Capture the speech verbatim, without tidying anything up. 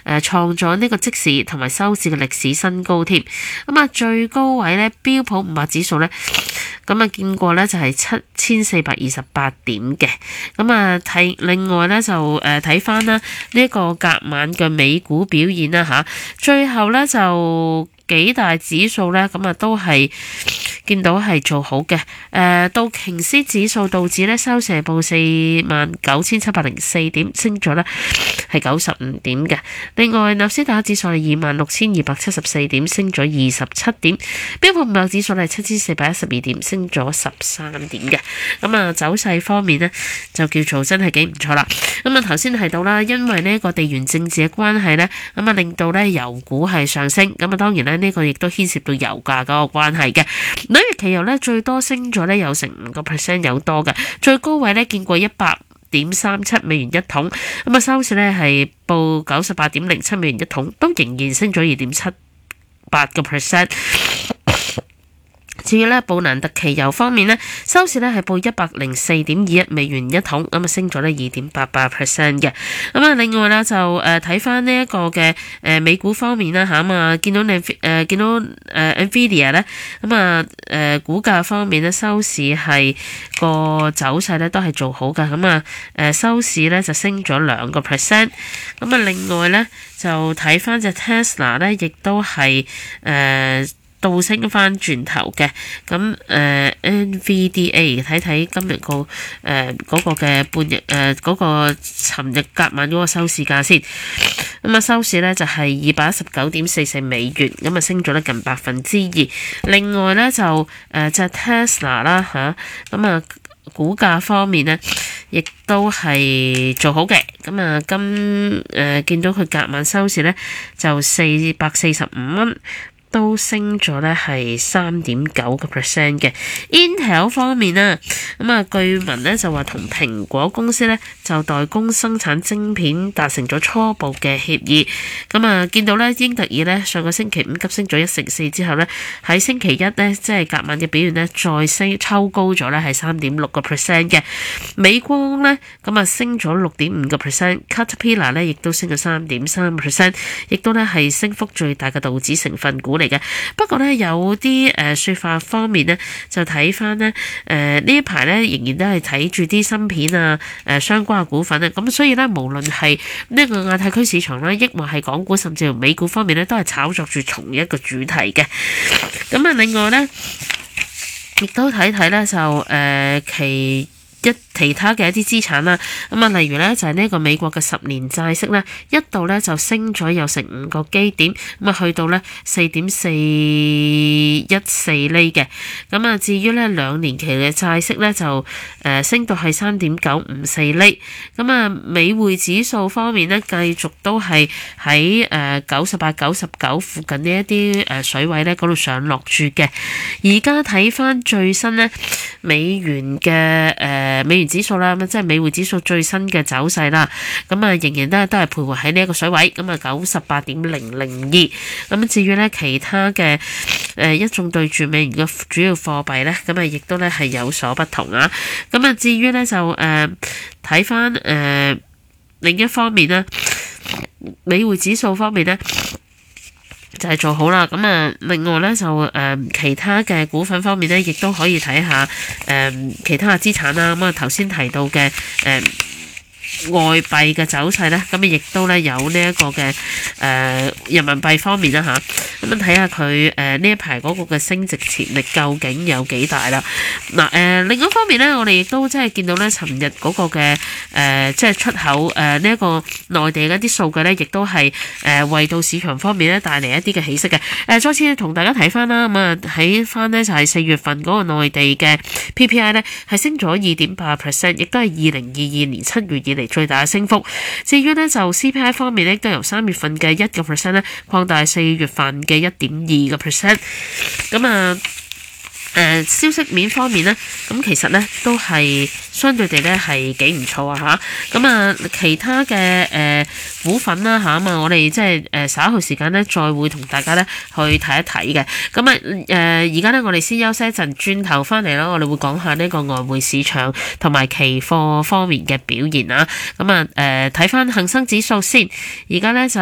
誒創咗呢個即市同埋收市嘅歷史新高添。咁啊最高位咧標普五百指數咧，咁啊見過咧就係七千四百二十八點嘅。咁啊睇另外咧就誒睇翻啦呢一個隔晚嘅美股表現啦嚇，最後咧就幾大指數咧咁啊都係見到係做好嘅。誒道瓊斯指數道指咧收市報四萬九千七百零四點，升咗咧係九十五點嘅。另外納斯達克指數係二萬六千二百七十四點，升咗二十七點。標普五百指數係七千四百一十二點，升咗十三點嘅。咁啊走勢方面呢，就叫做真係幾唔錯啦。咁啊頭先提到啦，因為呢個地緣政治嘅關係呢，咁啊令到咧油股係上升。咁啊當然咧呢個亦都牽涉到油價嗰個關係嘅。紐約期油咧最多升咗咧有成五個 percent 有多嘅，最高位咧見過一百點三七美元一桶，咁啊收市咧係報九十八點零七美元一桶，都仍然升咗二點七八個 percent。至於咧布蘭特期油方面咧，收市咧係報一百零四點二一美元一桶，咁啊升咗咧二點八八 percent 嘅。咁啊另外咧就誒睇翻呢一個嘅誒美股方面啦嚇，咁啊見到你誒、呃、見到誒 Nvidia 咧，咁啊誒股價方面咧收市係個走勢咧都係做好嘅，咁啊誒收市咧就升咗兩個 percent。咁啊另外咧就睇翻隻 Tesla 咧，亦都係誒。呃倒升翻轉頭嘅。咁誒 N V D A 睇睇今日個誒嗰個嘅半日誒嗰個尋日隔晚嗰個收市價先。咁啊收市咧就係二百一十九點四四美元，咁啊升咗咧近百分之二。另外咧就誒隻 Tesla 啦嚇，咁啊股價方面咧亦都係做好嘅。咁啊今誒、呃、見到佢隔晚收市咧就四百四十五蚊。都升咗咧係三點九個 percent 嘅。Intel 方面啊，咁啊據聞咧就話同蘋果公司咧就代工生產晶片達成咗初步嘅協議。咁啊見到咧英特爾咧上個星期五急升咗一成四之後咧，喺星期一咧即係隔晚嘅表現咧再升抽高咗咧係三點六個 percent 嘅。美光咧咁啊升咗六點五個 percent，Caterpillar 咧亦都升咗三點三個 percent， 亦都咧係升幅最大嘅道指成分股嚟嘅。不過咧有啲誒說法方面咧就睇翻咧誒呢一排咧仍然都係睇住啲芯片啊誒、呃、相關嘅股份咧，咁所以咧無論係呢個亞太區市場啦，抑或係港股甚至乎美股方面咧，都係炒作住同一個主題嘅。咁啊另外咧亦都睇睇咧就誒、呃、其一其他嘅一啲資產啦，咁啊例如咧就係呢個美國嘅十年債息咧一度咧就升咗有成五個基點，咁啊去到咧四點四一四厘嘅。咁啊至於咧兩年期嘅債息咧就誒升到係三點九五四厘。咁啊美匯指數方面咧繼續都係喺誒九十八、九十九附近呢一啲誒水位咧嗰度上落住嘅。而家睇翻最新咧美元嘅誒、呃、美元指數啦，咁即係美匯指數最新嘅走勢啦。咁啊仍然都係都係徘徊喺呢一個水位，咁啊九十八點零零二。咁至於咧其他嘅誒、呃、一眾對住美元嘅主要貨幣咧，咁啊亦都咧係有所不同啊。咁啊至於咧就誒睇翻誒另一方面咧，美匯指數方面咧就係做好啦。咁啊另外咧就誒、呃、其他嘅股份方面咧，亦都可以睇下誒、呃、其他嘅資產啦。咁啊頭先提到嘅誒、呃外幣嘅走勢咧，咁啊亦都咧有呢一個嘅誒、呃、人民幣方面啦吓，咁樣睇下佢誒呢一排嗰個嘅升值潛力究竟有幾大啦。嗱、呃、誒另一方面咧，我哋亦都即係見到咧，尋日嗰個嘅誒即係出口誒呢一個內地嘅一啲數據咧，亦都係誒為到市場方面咧帶嚟一啲嘅起色嘅。誒、呃、再次同大家睇翻啦，咁啊喺翻咧就係四月份嗰個內地嘅 P P I 咧係升咗二點八 percent， 亦都係二零二二年七月以嚟最大嘅升幅。至於咧就 C P I 方面咧，都由三月份嘅一個 percent 咧擴大四月份嘅一點二個 percent。咁啊誒、呃、消息面方面咧，咁其實咧都係相對地咧係幾唔錯啊嚇。咁啊其他嘅誒、呃、股份啦嚇，咁啊我哋即係誒稍後時間咧再會同大家咧去睇一睇嘅。咁啊誒而家咧我哋先休息一陣，轉頭翻嚟啦，我哋會講下呢個外匯市場同埋期貨方面嘅表現啊。咁啊誒睇翻恒生指數先，而家咧就